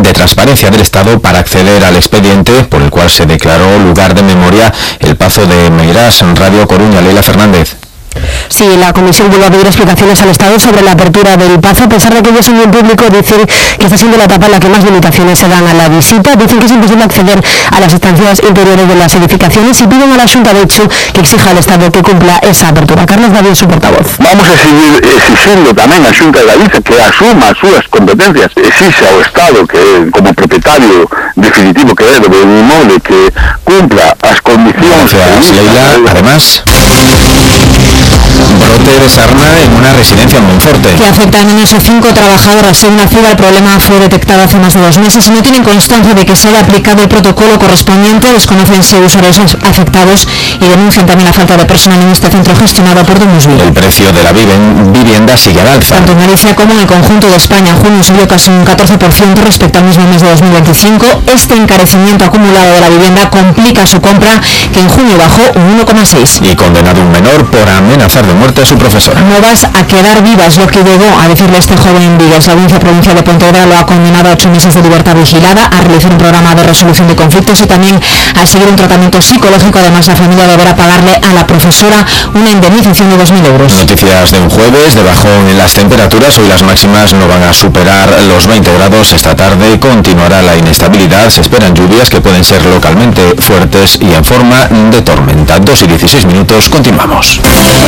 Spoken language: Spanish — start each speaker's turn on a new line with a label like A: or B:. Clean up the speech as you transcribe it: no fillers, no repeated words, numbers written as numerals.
A: de Transparencia del Estado para acceder al expediente por el cual se declaró lugar de memoria el Pazo de Meirás. Radio Coruña, Leila Fernández.
B: Sí, la comisión vuelve a pedir explicaciones al Estado sobre la apertura del Pazo, a pesar de que ellos en el público dicen que está siendo la etapa en la que más limitaciones se dan a la visita. Dicen que es imposible acceder a las estancias interiores de las edificaciones y piden a la Xunta, de hecho, que exija al Estado que cumpla esa apertura. Carlos David, su portavoz.
C: Vamos a seguir exigindo tamén a Xunta de Galicia que asuma as súas competencias, exixe ao Estado que, como propietario definitivo que é do inmueble, que cumpla as condicións.
A: Gracias, Leila. Además, brote de sarna en una residencia en Monforte.
B: Que afecta al menos a 5 trabajadoras. Según la CIDA, el problema fue detectado hace más de 2 meses y no tienen constancia de que se haya aplicado el protocolo correspondiente. Desconocen si hay usuarios afectados y denuncian también la falta de personal en este centro gestionado por Domusville.
A: El precio de la vivienda sigue al alza.
B: Tanto en Galicia como en el conjunto de España, en junio subió casi un 14% respecto al mismo mes de 2025. Este encarecimiento acumulado de la vivienda complica su compra, que en junio bajó un 1,6%.
A: Y condenado un menor por amenazar de muerte a su profesora.
B: No vas a quedar viva, es lo que llegó a decirle este joven en Vigas. La Audiencia Provincial de Pontevedra lo ha condenado a 8 meses de libertad vigilada, a realizar un programa de resolución de conflictos y también a seguir un tratamiento psicológico. Además, la familia deberá pagarle a la profesora una indemnización de 2.000 euros.
A: Noticias de un jueves de bajón en las temperaturas. Hoy las máximas no van a superar los 20 grados. Esta tarde continuará la inestabilidad. Se esperan lluvias que pueden ser localmente fuertes y en forma de tormenta. 2:16. Continuamos.